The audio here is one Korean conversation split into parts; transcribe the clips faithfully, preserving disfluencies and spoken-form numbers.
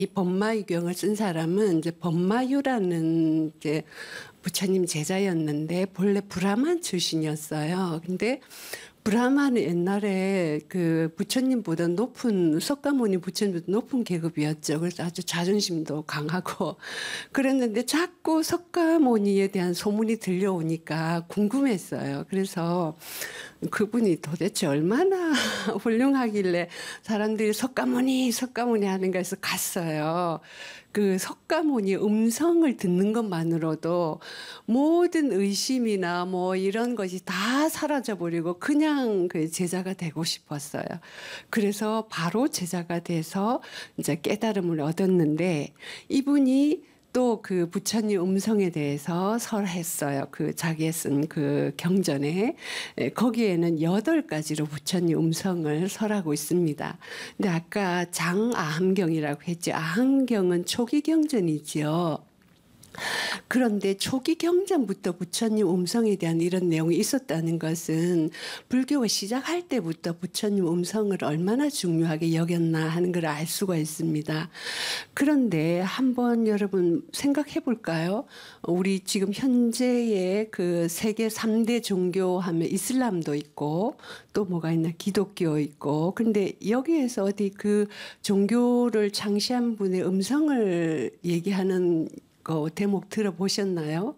이 법마유경을 쓴 사람은 이제 법마유라는 이제 부처님 제자였는데 본래 브라만 출신이었어요. 근데 브라만은 옛날에 그 부처님보다 높은 석가모니 부처님보다 높은 계급이었죠. 그래서 아주 자존심도 강하고 그랬는데 자꾸 석가모니에 대한 소문이 들려오니까 궁금했어요. 그래서 그분이 도대체 얼마나 훌륭하길래 사람들이 석가모니 석가모니 하는가 해서 갔어요. 그 석가모니 음성을 듣는 것만으로도 모든 의심이나 뭐 이런 것이 다 사라져버리고 그냥 그 제자가 되고 싶었어요. 그래서 바로 제자가 돼서 이제 깨달음을 얻었는데 이분이 또 그 부처님 음성에 대해서 설했어요. 그 자기의 쓴 그 경전에 거기에는 여덟 가지로 부처님 음성을 설하고 있습니다. 근데 아까 장아함경이라고 했지. 아함경은 초기 경전이지요. 그런데 초기 경전부터 부처님 음성에 대한 이런 내용이 있었다는 것은 불교가 시작할 때부터 부처님 음성을 얼마나 중요하게 여겼나 하는 걸 알 수가 있습니다. 그런데 한번 여러분 생각해 볼까요? 우리 지금 현재의 그 세계 삼 대 종교 하면 이슬람도 있고 또 뭐가 있나 기독교 있고 근데 여기에서 어디 그 종교를 창시한 분의 음성을 얘기하는 그 대목 들어보셨나요?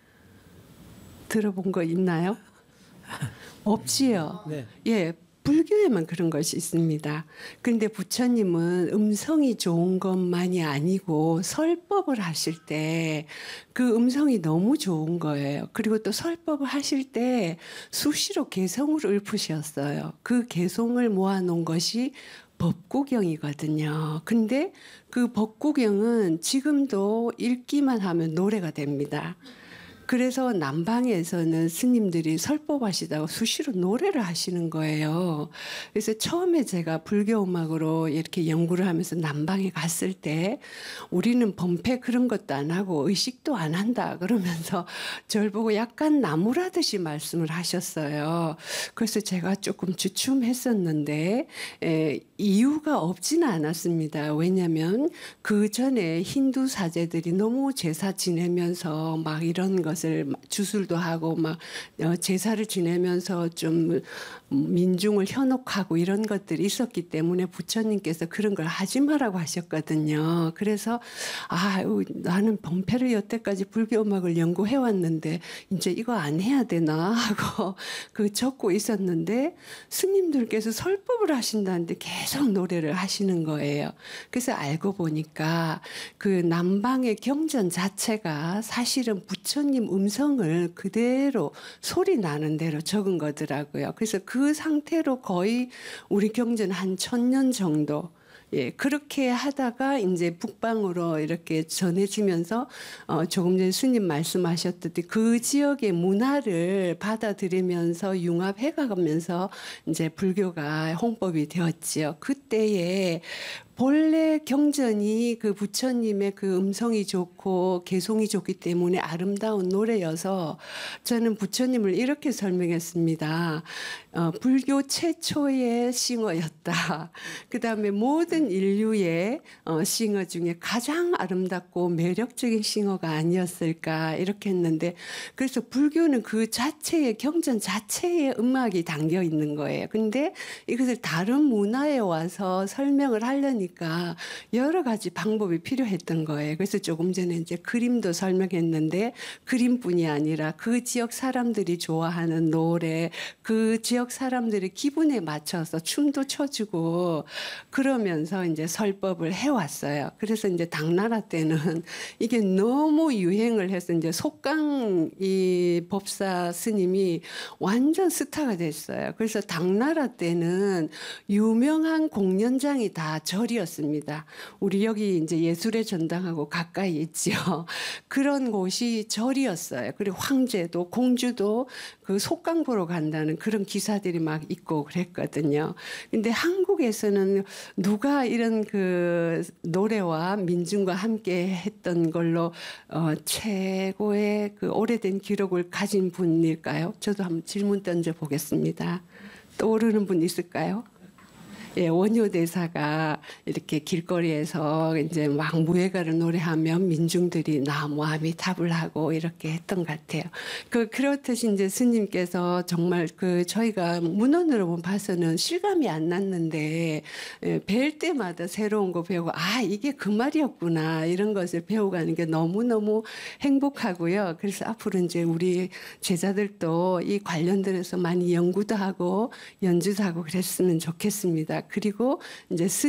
들어본 거 있나요? 없지요. 네. 예, 불교에만 그런 것이 있습니다. 그런데 부처님은 음성이 좋은 것만이 아니고 설법을 하실 때 그 음성이 너무 좋은 거예요. 그리고 또 설법을 하실 때 수시로 개성을 읊으셨어요. 그 개성을 모아놓은 것이 법구경이거든요. 근데 그 법구경은 지금도 읽기만 하면 노래가 됩니다. 그래서 남방에서는 스님들이 설법하시다가 수시로 노래를 하시는 거예요. 그래서 처음에 제가 불교 음악으로 이렇게 연구를 하면서 남방에 갔을 때 우리는 범패 그런 것도 안 하고 의식도 안 한다 그러면서 저를 보고 약간 나무라듯이 말씀을 하셨어요. 그래서 제가 조금 주춤했었는데 에, 이유가 없지는 않았습니다. 왜냐하면 그 전에 힌두 사제들이 너무 제사 지내면서 막 이런 것을 주술도 하고 막 제사를 지내면서 좀 민중을 현혹하고 이런 것들이 있었기 때문에 부처님께서 그런 걸 하지 말라고 하셨거든요. 그래서 아, 나는 범패를 여태까지 불교 음악을 연구해 왔는데 이제 이거 안 해야 되나 하고 그 적고 있었는데 스님들께서 설법을 하신다는데 계속 노래를 하시는 거예요. 그래서 알고 보니까 그 남방의 경전 자체가 사실은 부처님 음성을 그대로 소리 나는 대로 적은 거더라고요. 그래서 그 상태로 거의 우리 경전 한 천 년 정도 예, 그렇게 하다가 이제 북방으로 이렇게 전해지면서 어, 조금 전에 스님 말씀하셨듯이 그 지역의 문화를 받아들이면서 융합해 가면서 이제 불교가 홍법이 되었지요. 그때에 본래 경전이 그 부처님의 그 음성이 좋고 개성이 좋기 때문에 아름다운 노래여서 저는 부처님을 이렇게 설명했습니다. 어, 불교 최초의 싱어였다. 그 다음에 모든 인류의 어, 싱어 중에 가장 아름답고 매력적인 싱어가 아니었을까 이렇게 했는데 그래서 불교는 그 자체의 경전 자체의 음악이 담겨 있는 거예요. 근데 이것을 다른 문화에 와서 설명을 하려니 니까 여러 가지 방법이 필요했던 거예요. 그래서 조금 전에 이제 그림도 설명했는데 그림뿐이 아니라 그 지역 사람들이 좋아하는 노래, 그 지역 사람들의 기분에 맞춰서 춤도 춰주고 그러면서 이제 설법을 해왔어요. 그래서 이제 당나라 때는 이게 너무 유행을 해서 이제 속강 이 법사 스님이 완전 스타가 됐어요. 그래서 당나라 때는 유명한 공연장이 다 절이 였습니다. 우리 여기 이제 예술의 전당하고 가까이 있죠. 그런 곳이 절이었어요. 그리고 황제도 공주도 그 속강 보러 간다는 그런 기사들이 막 있고 그랬거든요. 근데 한국에서는 누가 이런 그 노래와 민중과 함께 했던 걸로 어 최고의 그 오래된 기록을 가진 분일까요? 저도 한번 질문 던져 보겠습니다. 떠오르는 분 있을까요? 예, 원효 대사가 이렇게 길거리에서 이제 막 무예가를 노래하면 민중들이 나무 아미타불 하고 이렇게 했던 것 같아요. 그 그렇듯이 이제 스님께서 정말 그 저희가 문헌으로 봐서는 실감이 안 났는데 예, 뵐 때마다 새로운 거 배우고 아 이게 그 말이었구나 이런 것을 배워가는 게 너무 너무 행복하고요. 그래서 앞으로 이제 우리 제자들도 이 관련들에서 많이 연구도 하고 연주도 하고 그랬으면 좋겠습니다. 그리고 이제 스